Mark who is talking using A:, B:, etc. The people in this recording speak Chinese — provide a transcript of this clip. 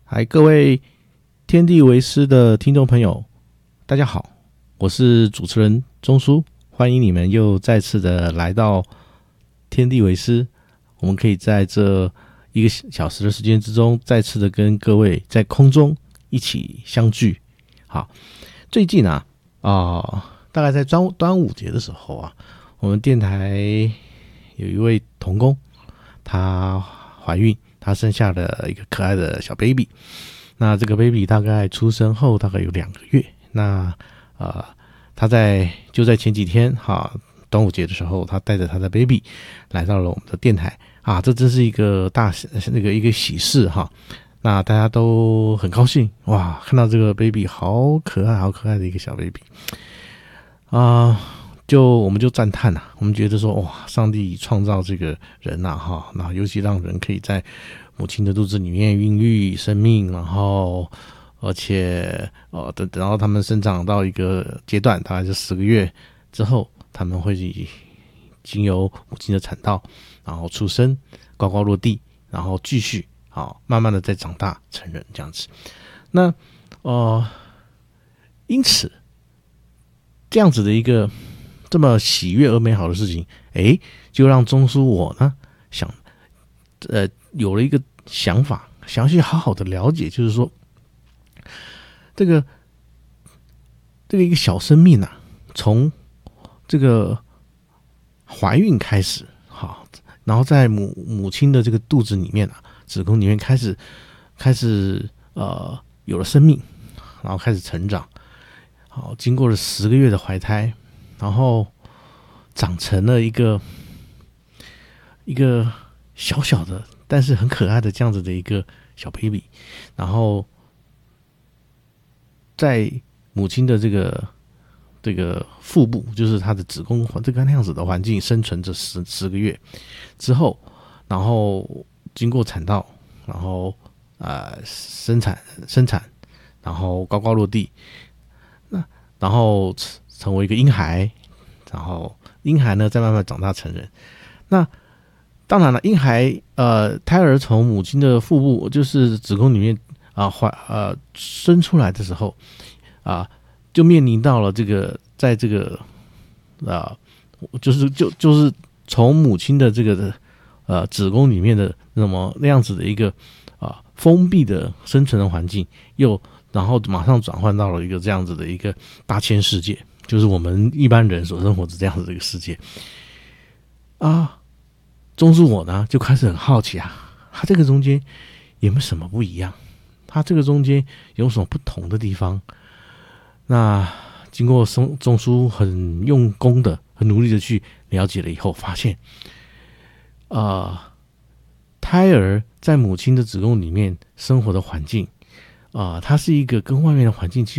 A: 嗨，各位天地为师的听众朋友，大家好，我是主持人钟叔，欢迎你们又再次的来到天地为师。我们可以在这1个小时的时间之中，再次的跟各位在空中一起相聚。好，最近大概在端午节的时候啊，我们电台有一位同工，她怀孕。她生下了一个可爱的小 baby， 那这个 baby 大概出生后大概有2个月，那她就在前几天端午节的时候，她带着她的 baby 来到了我们的电台啊，这真是一个一个喜事哈。那大家都很高兴哇，看到这个 baby 好可爱好可爱的一个小 baby 我们就赞叹我们觉得说哇，上帝创造这个人那尤其让人可以在母亲的肚子里面孕育生命，然后而且等到他们生长到一个阶段，大概是10个月之后，他们会经由母亲的产道，然后出生，高高落地，然后继续慢慢的再长大成人这样子。那因此这样子的一个这么喜悦而美好的事情，就让钟叔我呢有了一个想法，想要去好好的了解，就是说这个一个小生命从这个怀孕开始然后在母亲的这个肚子里面子宫里面开始有了生命，然后开始成长，经过了10个月的怀胎，然后长成了一个小小的但是很可爱的这样子的一个小 baby， 然后在母亲的这个腹部，就是她的子宫这个那样子的环境生存着10个月之后，然后经过产道，然后生产，然后高高落地，然后成为一个婴孩，然后婴孩呢再慢慢长大成人。那当然了，婴孩胎儿从母亲的腹部，就是子宫里面生出来的时候就面临到了在这个就是从母亲的这个子宫里面的那样子的一个封闭的生存的环境，然后马上转换到了一个这样子的一个大千世界，就是我们一般人所生活的这样子的一个世界钟叔我呢就开始很好奇它这个中间有没有什么不一样，它这个中间有什么不同的地方。那经过钟叔很用功的很努力的去了解了以后，发现胎儿在母亲的子宫里面生活的环境它是一个跟外面的环境